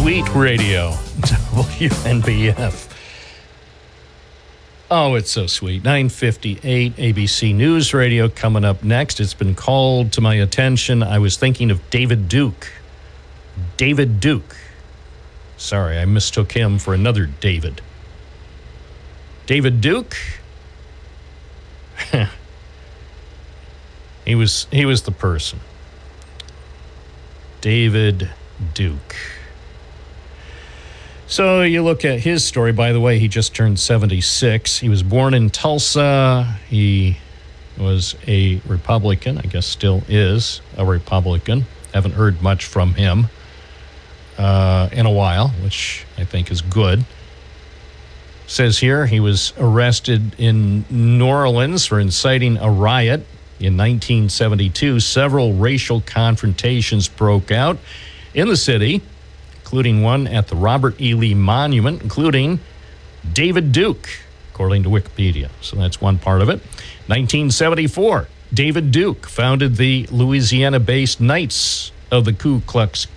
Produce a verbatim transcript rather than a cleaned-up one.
Sweet Radio, W N B F. Oh, it's so sweet. nine fifty-eight A B C News Radio coming up next. It's been called to my attention. I was thinking of David Duke. David Duke. Sorry, I mistook him for another David. David Duke? he was he was the person. David Duke. So you look at his story. By the way, he just turned seventy-six. He was born in Tulsa. He was a Republican. I guess still is a Republican. Haven't heard much from him uh, in a while, which I think is good. Says here he was arrested in New Orleans for inciting a riot in nineteen seventy-two. Several racial confrontations broke out in the city, including one at the Robert E. Lee Monument, including David Duke, according to Wikipedia. So that's one part of it. nineteen seventy-four, David Duke founded the Louisiana-based Knights of the Ku Klux